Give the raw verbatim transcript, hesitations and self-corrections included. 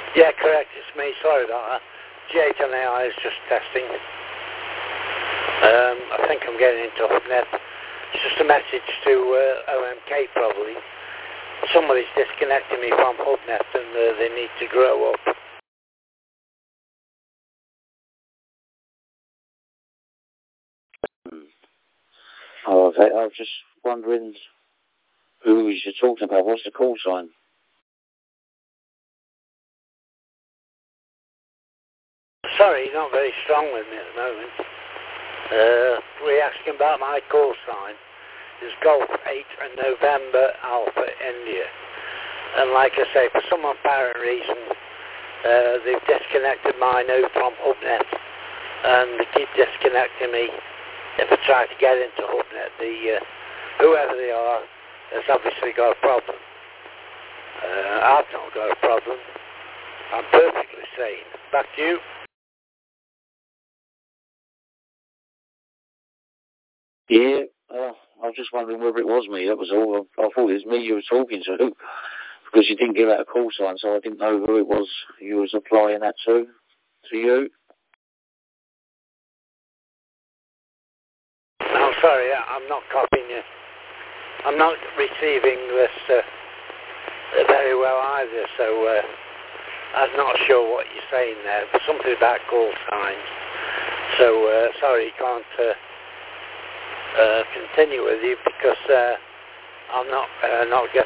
Yeah, correct. It's me. Sorry about that. G eight N A I is just testing. Um, I think I'm getting into HubNet. It's just a message to uh, O M K probably. Somebody's disconnecting me from HubNet and uh, they need to grow up. Oh, okay. I was just wondering who you're talking about. What's the call sign? Sorry, you're not very strong with me at the moment. Uh, we're asking about my call sign. It's Golf eight and November Alpha India. And like I say, for some apparent reason, uh, they've disconnected my node from HubNet. And they keep disconnecting me if I try to get into HubNet. The, uh, whoever they are has obviously got a problem. Uh, I've not got a problem. I'm perfectly sane. Back to you. Yeah, uh, I was just wondering whether it was me, that was all. I, I thought it was me you were talking to, because you didn't give out a call sign, so I didn't know who it was you was applying that to, to you. I'm sorry, I'm not copying you. I'm not receiving this uh, very well either, so uh, I'm not sure what you're saying there. There's something about call signs. So, uh, sorry, can't uh, uh, continue with you because uh, I'm not uh, not getting